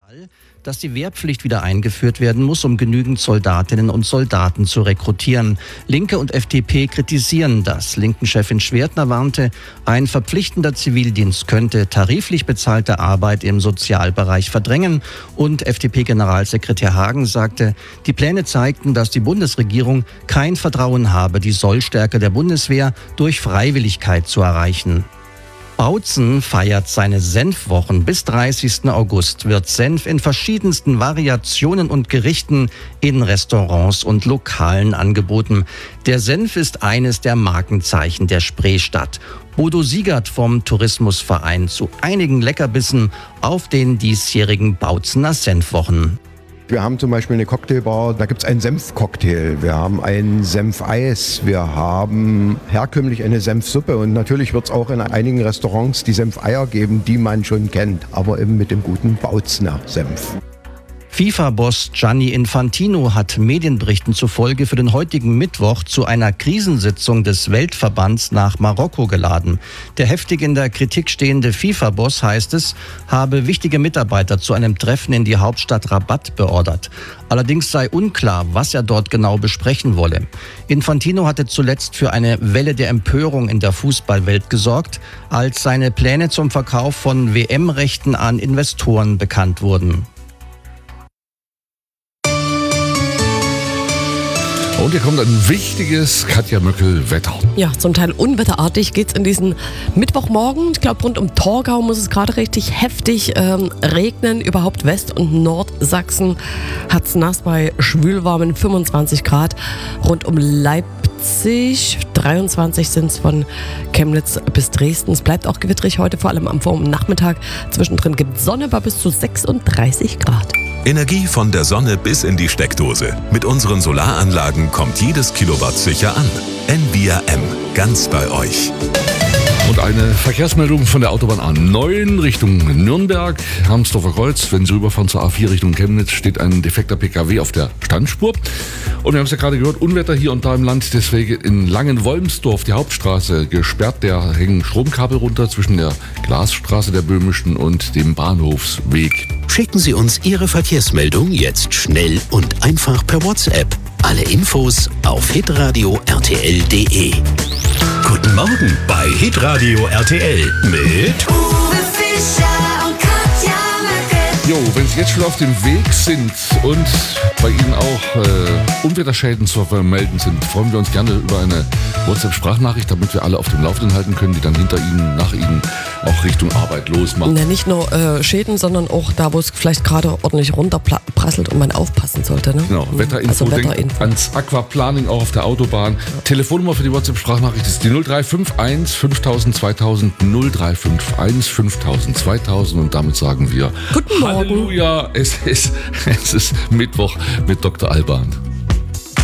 dass die Wehrpflicht wieder eingeführt werden muss, um genügend Soldatinnen und Soldaten zu rekrutieren. Linke und FDP kritisieren das. Linken-Chefin Schwertner warnte, ein verpflichtender Zivildienst könnte tariflich bezahlte Arbeit im Sozialbereich verdrängen. Und FDP-Generalsekretär Hagen sagte, die Pläne zeigten, dass die Bundesregierung kein Vertrauen habe, die Sollstärke der Bundeswehr durch Freiwilligkeit zu erreichen. Bautzen feiert seine Senfwochen. Bis 30. August wird Senf in verschiedensten Variationen und Gerichten in Restaurants und Lokalen angeboten. Der Senf ist eines der Markenzeichen der Spreestadt. Bodo Siegert vom Tourismusverein zu einigen Leckerbissen auf den diesjährigen Bautzener Senfwochen. Wir haben zum Beispiel eine Cocktailbar, da gibt es einen Senfcocktail, wir haben ein Senfeis, wir haben herkömmlich eine Senfsuppe und natürlich wird es auch in einigen Restaurants die Senfeier geben, die man schon kennt, aber eben mit dem guten Bautzener Senf. FIFA-Boss Gianni Infantino hat Medienberichten zufolge für den heutigen Mittwoch zu einer Krisensitzung des Weltverbands nach Marokko geladen. Der heftig in der Kritik stehende FIFA-Boss, heißt es, habe wichtige Mitarbeiter zu einem Treffen in die Hauptstadt Rabat beordert. Allerdings sei unklar, was er dort genau besprechen wolle. Infantino hatte zuletzt für eine Welle der Empörung in der Fußballwelt gesorgt, als seine Pläne zum Verkauf von WM-Rechten an Investoren bekannt wurden. Und hier kommt ein wichtiges Katja Möckel-Wetter. Ja, zum Teil unwetterartig geht's in diesen Mittwochmorgen. Ich glaube, rund um Torgau muss es gerade richtig heftig regnen. Überhaupt West- und Nordsachsen hat's nass bei schwülwarmen 25 Grad. Rund um Leipzig 23 sind es von Chemnitz bis Dresden. Es bleibt auch gewitterig heute, vor allem am Vormittag. Zwischendrin gibt es Sonne bei bis zu 36 Grad. Energie von der Sonne bis in die Steckdose. Mit unseren Solaranlagen kommt jedes Kilowatt sicher an. Envia M, ganz bei euch. Und eine Verkehrsmeldung von der Autobahn A9 Richtung Nürnberg, Hermsdorfer Kreuz. Wenn Sie rüberfahren zur A4 Richtung Chemnitz, steht ein defekter PKW auf der Standspur. Und wir haben es ja gerade gehört, Unwetter hier und da im Land. Deswegen in Langenwolmsdorf die Hauptstraße gesperrt. Da hängen Stromkabel runter zwischen der Glasstraße der Böhmischen und dem Bahnhofsweg. Schicken Sie uns Ihre Verkehrsmeldung jetzt schnell und einfach per WhatsApp. Alle Infos auf hitradio rtl.de. Guten Morgen bei Hitradio RTL mit Uwe Fischer und Katja Möckel. Jo, wenn Sie jetzt schon auf dem Weg sind und bei Ihnen auch Unwetterschäden zu vermelden sind, freuen wir uns gerne über eine WhatsApp-Sprachnachricht, damit wir alle auf dem Laufenden halten können, die dann hinter Ihnen, nach Ihnen auch Richtung Arbeit losmachen. Ja, nicht nur Schäden, sondern auch da, wo es vielleicht gerade ordentlich runterprasselt und man aufpassen sollte. Ne? Genau, Wetterinfo, also denkt ans Aquaplaning auch auf der Autobahn. Ja. Telefonnummer für die WhatsApp-Sprachnachricht ist die 0351 5000 2000 0351 5000 2000 und damit sagen wir Guten Morgen. Halleluja, es ist Mittwoch mit Dr. Alban.